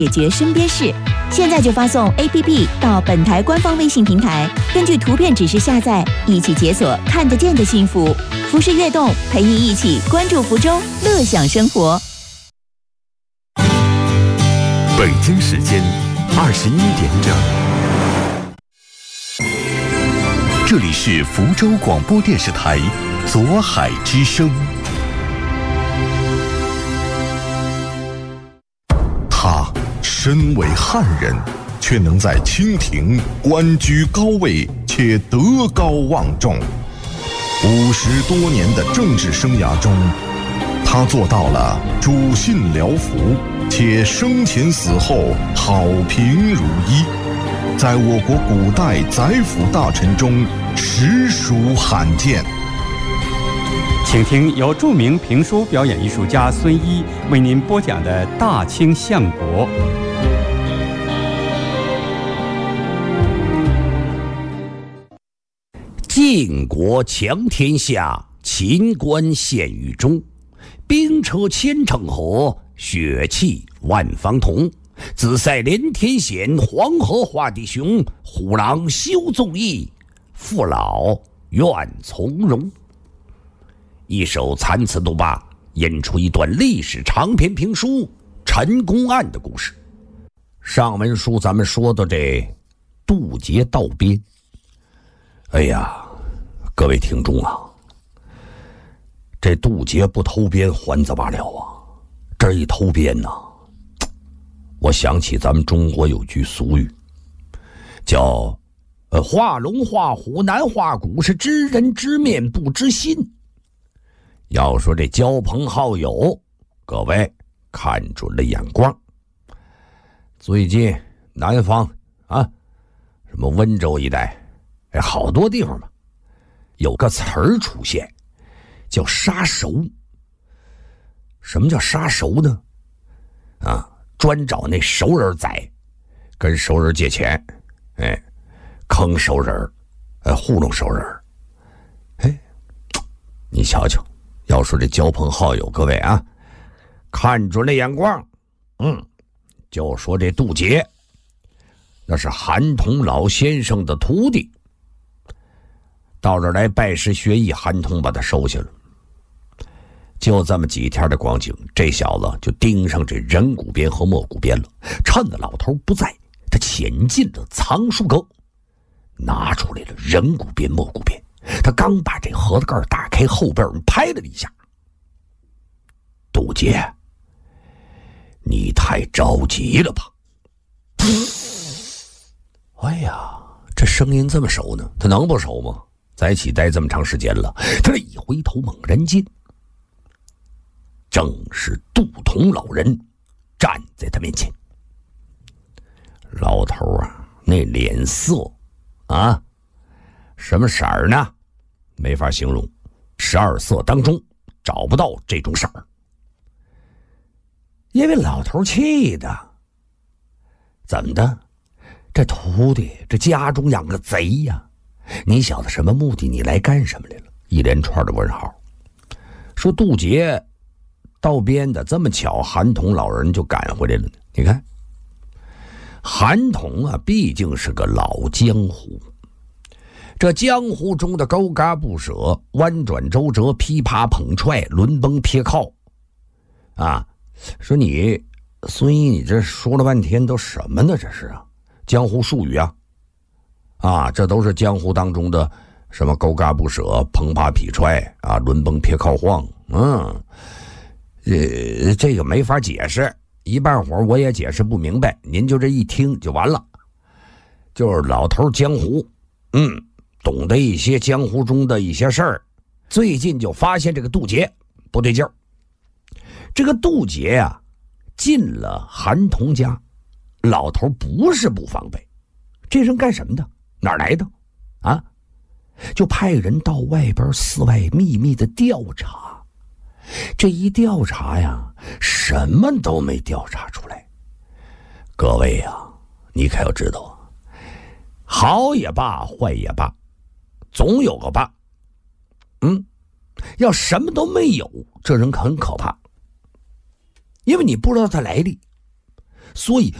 解决身边事。现在就发送 APP 到本台官方微信平台，根据图片指示下载，一起解锁看得见的幸福。服饰悦动陪你一起关注福州，乐享生活。 北京时间21点整，这里是福州广播电视台左海之声。他身为汉人，却能在清廷官居高位且德高望重。50多年的政治生涯中，他做到了主信僚服，且生前死后好评如一，在我国古代宰辅大臣中实属罕见。 请听由著名评书表演艺术家孙一为您播讲的《大清相国》。 晋国强天下，秦关陷于中。兵车千乘河，血气万方同。紫塞连天险，黄河化地雄。虎狼休纵义，父老愿从容。一首残词都罢，引出一段历史长篇评书《陈公案》的故事。上文书咱们说到这渡劫盗边，哎呀，各位听众啊，这渡劫不偷边还则罢了啊，这一偷边呢，我想起咱们中国有句俗语，叫画龙画虎难画骨，是知人知面不知心。要说这交朋好友，各位看准了眼光。最近南方啊，什么温州一带，好多地方嘛，有个词儿出现，叫杀熟。什么叫杀熟呢？啊，专找那熟人宰，跟熟人借钱，坑熟人，糊弄熟人。你瞧瞧，要说这交朋好友，各位啊，看准了眼光，就说这渡劫，那是韩童老先生的徒弟，到这儿来拜师学艺，韩童把他收下了。就这么几天的光景，这小子就盯上这人骨边和墨骨边了。趁着老头不在，他潜进了藏书阁，拿出来了人骨边墨骨边。他刚把这盒子盖打开，后边拍了一下。渡劫，你太着急了吧？哎呀，这声音这么熟呢，他能不熟吗？在一起待这么长时间了。他一回头猛然间，正是杜同老人站在他面前。老头啊，那脸色啊，什么色儿呢？没法形容，12色当中找不到这种色儿。因为老头气的，怎么的？这徒弟这家中养个贼呀！你小子什么目的？你来干什么来了？一连串的问号。说渡劫盗边的，这么巧，韩童老人就赶回来了呢。你看，韩童啊，毕竟是个老江湖。这江湖中的勾嘎不舍，弯转周折，噼啪捧踹，轮崩撇靠啊！说你孙一，你这说了半天都什么呢？这是啊，江湖术语啊，这都是江湖当中的什么勾嘎不舍、碰啪劈踹啊，轮崩撇靠晃。这个没法解释，一半会儿我也解释不明白，您就这一听就完了。就是老头江湖，懂得一些江湖中的一些事儿，最近就发现这个渡劫不对劲儿。这个渡劫啊，进了韩童家，老头不是不防备，这人干什么的？哪儿来的？啊，就派人到外边寺外秘密的调查。这一调查呀，什么都没调查出来。各位呀，你可要知道啊，好也罢，坏也罢，总有个罢。要什么都没有，这人很可怕，因为你不知道他来历。 所以